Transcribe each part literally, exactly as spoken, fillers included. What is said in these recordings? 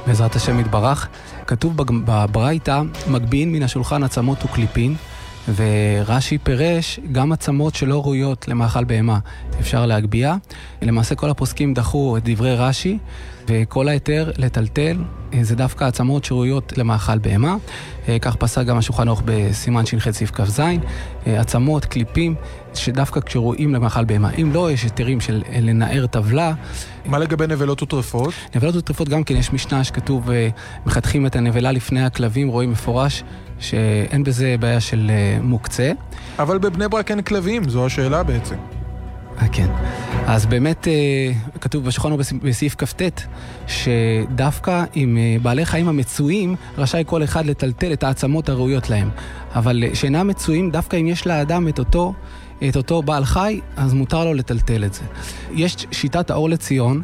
בעזרת השם יתברך. כתוב בברייתא, מגביהין מן השולחן עצמות וקליפין, ורש"י פירש גם עצמות שלא ראויות למאכל בהמה אפשר להגביה. למעשה כל הפוסקים דחו את דברי רש"י, וכל היתר לטלטל זה דווקא עצמות שראויות למאכל בהמה. כך פסק גם השולחן ערוך בסימן ש"ח סעיף כ"ז, עצמות, קליפים, שדווקא כשראויים למאכל בהמה. אם לא, יש היתרים של לנער טבלה. מה לגבי נבלות וטרפות? נבלות וטרפות גם כן, יש משנה שכתוב, מחתכים את הנבלה לפני הכלבים, רואים מפורש שאין בזה בעיה של מוקצה. אבל בבני ברק אין כלבים, זו השאלה בעצם. כן. אז באמת כתוב בשולחן ערוך בסעיף כ"ט, שדווקא עם בעלי חיים המצויים, רשאי כל אחד לטלטל את העצמות הראויות להם. אבל שאינם מצויים, דווקא אם יש לאדם את אותו, את אותו בעל חי, אז מותר לו לטלטל את זה. יש שיטת האור לציון,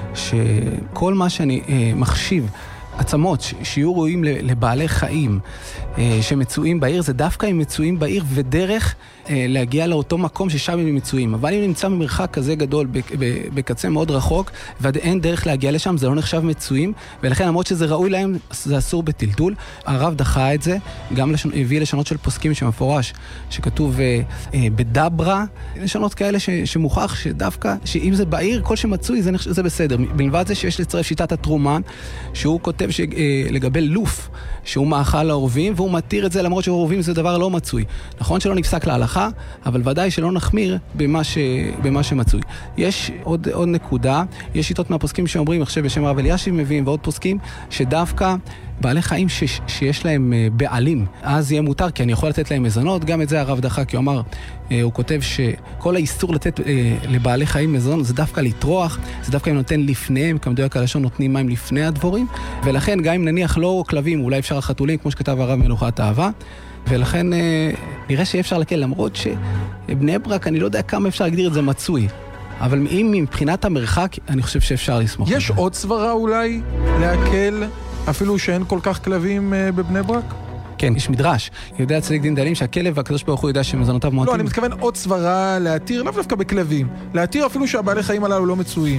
שכל מה שאני מחשיב, עצמות שיהיו ראויים לבעלי חיים שמצויים בעיר, זה דווקא אם מצויים בעיר ודרך להגיע לאותו מקום ששם הם מצויים. אבל אם נמצא במרחק כזה גדול, בקצה מאוד רחוק, ואין דרך להגיע לשם, זה לא נחשב מצויים, ולכן למרות שזה ראוי להם, זה אסור בטלטול. הרב דחה את זה, גם לשון, הביא לשונות של פוסקים שמפורש, שכתוב בדברה, לשונות כאלה ש, שמוכח שדווקא, שאם זה בעיר, כל שמצוי זה, זה בסדר. בלבד זה שיש לצרף שיטת התרומן, שהוא כותב לגבי לוף, שהוא מאכל לעורבים, והוא מתיר את זה למרות שעורבים זה דבר לא מצוי. נכון שלא נפסק להלכה, אבל ודאי שלא נחמיר במה, ש... במה שמצוי. יש עוד, עוד נקודה, יש שיטות מהפוסקים שאומרים, עכשיו בשם הרב אלישיב מביאים, ועוד פוסקים, שדווקא בעלי חיים ש... שיש להם בעלים, אז יהיה מותר, כי אני יכול לתת להם מזונות. גם את זה הרב דחה, כי הוא אמר, הוא כותב שכל האיסור לתת לבעלי חיים מזונות, זה דווקא לטרוח, זה דווקא אם נותן לפניהם, כמדויק הלשון נותנים מים לפני הדבורים, ולכן גם אם נניח לא כלבים, אולי אפשר חתולים, כמו שכתב הרב מנוחת אהבה, ולכן נראה שאי אפשר לקל, למרות שבני ברק, אני לא יודע כמה אפשר להגדיר את זה מצוי, אבל אם מבחינת המרחק, אני חושב שאפשר לסמוך. יש עוד סברה אולי להקל, אפילו שאין כל כך כלבים בבני ברק? כן, יש מדרש. יודע צדיק דין דלים שהכלב והקדוש ברוך הוא יודע שמזונותיו מועטים. לא, אני מתכוון עוד סברה להתיר, לאו דווקא בכלבים. להתיר אפילו שהבעלי חיים הללו לא מצויים.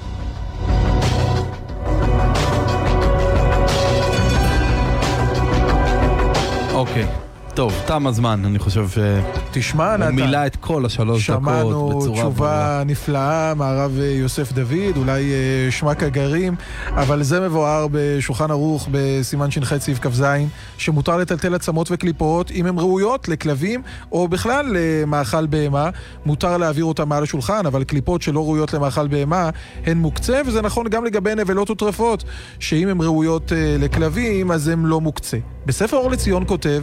אוקיי. טוב, תם הזמן, אני חושב ש... תשמע, נתן. הוא מילא את כל השלוש דקות בצורה... שמענו תשובה נפלאה מהרב יוסף דוד, אולי שמק הגרים, אבל זה מבואר בשולחן ערוך בסימן ש"ח סעיף כ"ז, שמותר לטלטל עצמות וקליפות, אם הן ראויות לכלבים, או בכלל למאכל בהמה, מותר להעביר אותם מעל השולחן, אבל קליפות שלא ראויות למאכל בהמה, הן מוקצה, וזה נכון גם לגבי נבלות וטרפות, שאם הן ראויות לכלבים, אז הן לא מוקצה. בספר אור לציון כותב,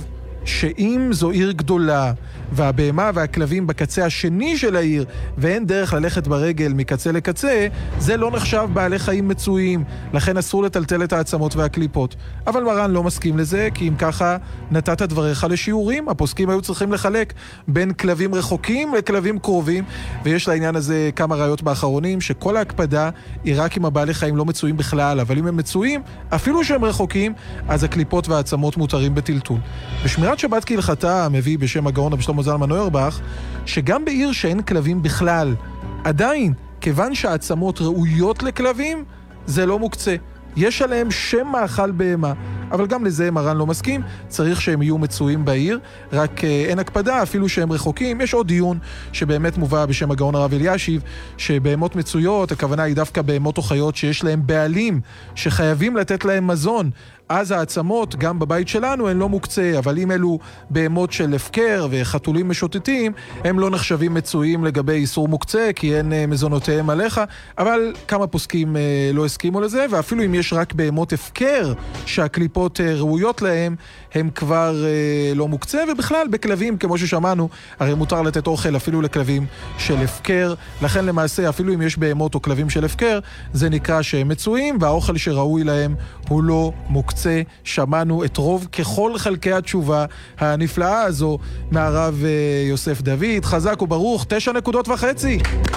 שאם זו עיר גדולה והבהמה והכלבים בקצה השני של העיר ואין דרך ללכת ברגל מקצה לקצה, זה לא נחשב בעלי חיים מצויים, לכן אסור לטלטל את העצמות והקליפות. אבל מרן לא מסכים לזה, כי אם ככה נתת דבריך לשיעורים, הפוסקים היו צריכים לחלק בין כלבים רחוקים לכלבים קרובים, ויש לעניין הזה כמה ראיות באחרונים, שכל ההקפדה היא רק אם הבעלי חיים לא מצויים בכלל, אבל אם הם מצויים, אפילו שהם רחוקים, אז הקליפות והעצמות מותרים בטלטול. בשמירת שבת כהלכתה מביא בשם הגאון רבי שלמה זלמן אוירבך, שגם בעיר שאין כלבים בכלל, עדיין, כיוון שהעצמות ראויות לכלבים, זה לא מוקצה. יש עליהם שם מאכל בהמה, אבל גם לזה מרן לא מסכים, צריך שהם יהיו מצויים בעיר, רק אה, אין הקפדה, אפילו שהם רחוקים. יש עוד דיון שבאמת מובא בשם הגאון הרב אלישיב, שבהמות מצויות, הכוונה היא דווקא בהמות או חיות שיש להם בעלים, שחייבים לתת להם מזון, אז העצמות, גם בבית שלנו, הן לא מוקצה, אבל אם אלו בהמות של הפקר וחתולים משוטטים, הם לא נחשבים מצויים לגבי איסור מוקצה, כי אין מזונותיהם עליך, אבל כמה פוסקים לא הסכימו לזה, ואפילו אם יש רק בהמות הפקר שהקליפות ראויות להם, הם כבר לא מוקצה, ובכלל בכלבים, כמו ששמענו, הרי מותר לתת אוכל אפילו לכלבים של הפקר, לכן למעשה אפילו אם יש בהמות או כלבים של הפקר, זה נקרא שהם מצויים, והאוכל שראוי להם הוא לא מוקצה. שמענו את רוב ככל חלקי התשובה הנפלאה הזו מהרב יוסף דוד. חזק וברוך, תשע נקודות וחצי.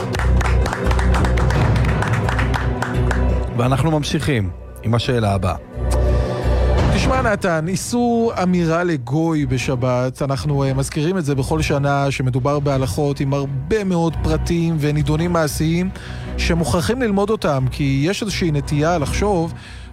ואנחנו ממשיכים עם השאלה הבאה. תשמע נתן, איסור אמירה לגוי בשבת, אנחנו uh, מזכירים את זה בכל שנה שמדובר בהלכות עם הרבה מאוד פרטים ונידונים מעשיים שמוכרחים ללמוד אותם, כי יש איזושהי נטייה לחשוב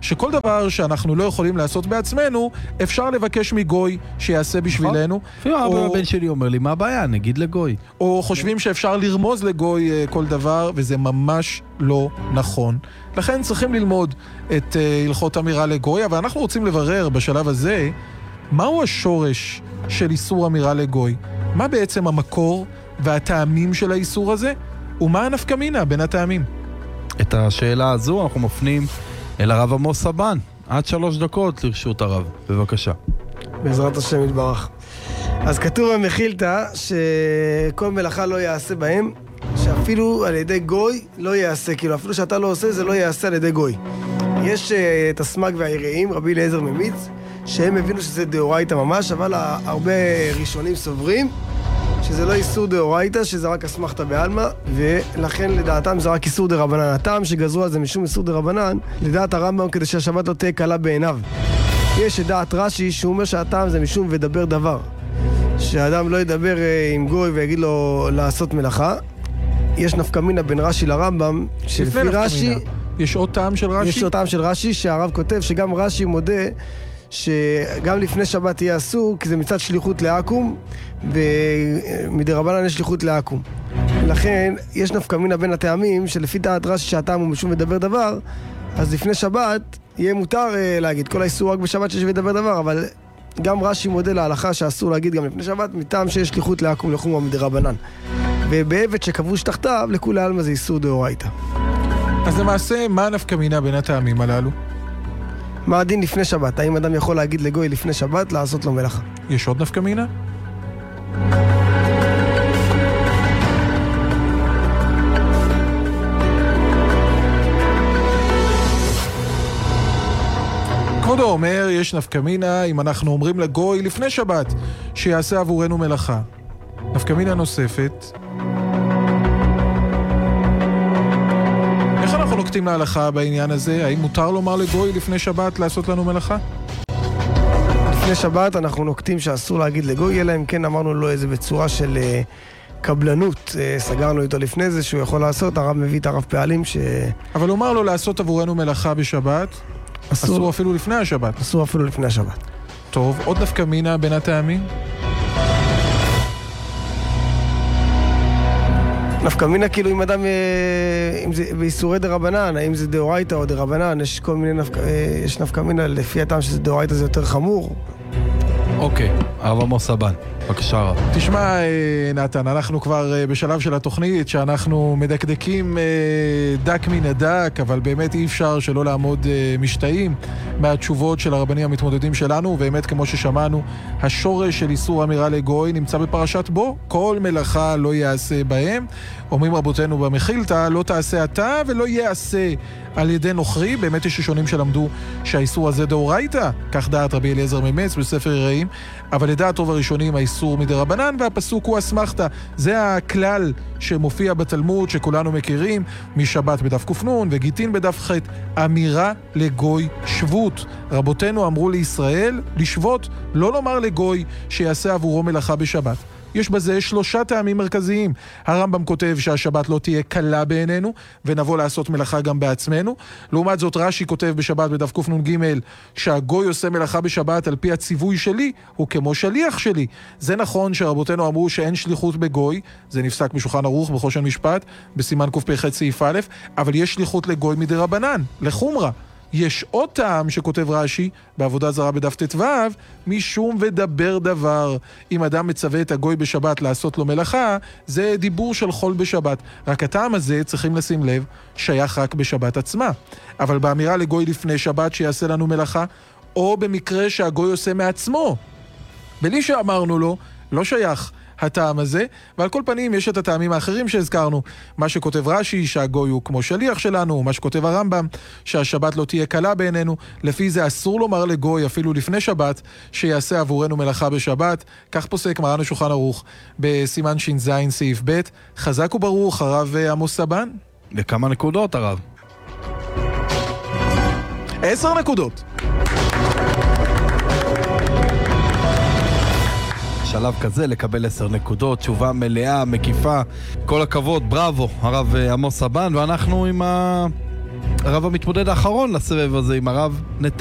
שכל דבר שאנחנו לא יכולים לעשות בעצמנו, אפשר לבקש מגוי שיעשה בשבילנו. אפילו הבן שלי אומר לי, מה הבעיה? נגיד לגוי. או חושבים שאפשר לרמוז לגוי כל דבר, וזה ממש לא נכון. לכן צריכים ללמוד את הלכות אמירה לגוי, אבל אנחנו רוצים לברר בשלב הזה, מהו השורש של איסור אמירה לגוי? מה בעצם המקור והטעמים של האיסור הזה? ומה הנפקמינה בין הטעמים? את השאלה הזו אנחנו מפנים אל הרב עמוס סבן. עד שלוש דקות לרשות הרב. בבקשה. בעזרת השם יתברך. אז כתוב במחילתא שכל מלאכה לא יעשה בהם, שאפילו על ידי גוי לא יעשה, כאילו אפילו שאתה לא עושה זה לא יעשה על ידי גוי. יש uh, את הסמ"ג והיראים, רבי אליעזר ממיץ, שהם הבינו שזה דאורייתא ממש, אבל הרבה ראשונים סוברים שזה לא איסור דאורייתא, שזה רק אסמכתא בעלמא, ולכן לדעתם זה רק איסור דרבנן. הטעם שגזרו על זה משום איסור דרבנן, לדעת הרמב"ם כדי שהשבת לא תהיה קלה בעיניו. יש לדעת רש"י שהוא אומר שהטעם זה משום ודבר דבר. שהאדם לא ידבר עם גוי ויגיד לו לעשות מלאכה. יש נפקמינה בין רש"י לרמב"ם, שלפי רש"י... יש עוד טעם של רש"י? יש עוד טעם של רש"י, שהרב כותב שגם רש"י מודה שגם לפני שבת יהיה אסור, כי זה מצד שליחות לעקום, ומדרבנן יש שליחות לעקום. ולכן יש נפקמינה בין הטעמים, שלפי דעת רש"י שהטעם הוא משום ודבר דבר, אז לפני שבת יהיה מותר להגיד, כל האיסור רק בשבת שיש ודבר דבר, אבל גם רש"י מודה להלכה שאסור להגיד גם לפני שבת, מטעם שיש שליחות לעקום לחומרה מדרבנן. ובעבד שכבוש תחתיו, לכולי עלמא זה איסור דאורייתא. אז למעשה, מה הנפקמינה בין הטעמים הללו? מה הדין לפני שבת? האם אדם יכול להגיד לגוי לפני שבת לעשות לו מלאכה? יש עוד נפקמינה? כבודו אומר, יש נפקמינה אם אנחנו אומרים לגוי לפני שבת שיעשה עבורנו מלאכה. נפקמינה נוספת. איך אנחנו נוקטים להלכה בעניין הזה? האם מותר לומר לגוי לפני שבת לעשות לנו מלאכה? לפני שבת אנחנו נוקטים שאסור להגיד לגוי, אלא אם כן אמרנו לו איזה בצורה של uh, קבלנות. Uh, סגרנו איתו לפני זה שהוא יכול לעשות, הרב מביא את הרב פעלים ש... אבל לומר לו לעשות עבורנו מלאכה בשבת, אסור, אסור אפילו לפני השבת. אסור אפילו לפני השבת. טוב, עוד נפקמינה בין הטעמים? נפקמינה כאילו אם אדם, אם זה באיסורי דרבנן, האם זה דאורייתא או דרבנן, יש כל מיני נפק... יש נפקמינה לפי הטעם שזה דאורייתא זה יותר חמור. אוקיי, הרב עמוס סבן, בבקשה רב. תשמע נתן, אנחנו כבר בשלב של התוכנית שאנחנו מדקדקים דק מן הדק, אבל באמת אי אפשר שלא לעמוד משתאים מהתשובות של הרבנים המתמודדים שלנו, ובאמת כמו ששמענו, השורש של איסור אמירה לגוי נמצא בפרשת בו, כל מלאכה לא יעשה בהם. אומרים רבותינו במחילתא, לא תעשה אתה ולא יעשה על ידי נוכרי. באמת יש שונים שלמדו שהאיסור הזה דאורייתא, כך דעת רבי אליעזר ממיץ בספר יראים, אבל לדעת רוב הראשונים האיסור מדרבנן, והפסוק הוא אסמכתא. זה הכלל שמופיע בתלמוד שכולנו מכירים משבת בדף קופנון וגיטין בדף ח', אמירה לגוי שבות. רבותינו אמרו לישראל לשבות, לא לומר לגוי שיעשה עבורו מלאכה בשבת. יש בזה שלושה טעמים מרכזיים. הרמב"ם כותב שהשבת לא תהיה קלה בעינינו, ונבוא לעשות מלאכה גם בעצמנו. לעומת זאת רש"י כותב בשבת בדף קנ"ג, שהגוי עושה מלאכה בשבת על פי הציווי שלי, הוא כמו שליח שלי. זה נכון שרבותינו אמרו שאין שליחות בגוי, זה נפסק בשולחן ערוך בחושן משפט, בסימן קפ"ח סעיף א', אבל יש שליחות לגוי מדרבנן, לחומרה. יש עוד טעם שכותב רש"י בעבודה זרה בדף ט"ו, משום ודבר דבר. אם אדם מצווה את הגוי בשבת לעשות לו מלאכה, זה דיבור של חול בשבת. רק הטעם הזה, צריכים לשים לב, שייך רק בשבת עצמה. אבל באמירה לגוי לפני שבת שיעשה לנו מלאכה, או במקרה שהגוי עושה מעצמו, בלי שאמרנו לו, לא שייך הטעם הזה, ועל כל פנים יש את הטעמים האחרים שהזכרנו, מה שכותב רש"י שהגוי הוא כמו שליח שלנו, מה שכותב הרמב"ם שהשבת לא תהיה קלה בעינינו, לפי זה אסור לומר לגוי אפילו לפני שבת שיעשה עבורנו מלאכה בשבת. כך פוסק מרן השולחן ערוך בסימן ש"ז סעיף ב'. חזק וברוך הרב עמוס סבן. וכמה נקודות הרב? עשר נקודות. שלב כזה לקבל עשר נקודות, תשובה מלאה, מקיפה, כל הכבוד, בראבו, הרב עמוס סבן. ואנחנו עם הרב המתמודד האחרון לסבב הזה עם הרב נתניה.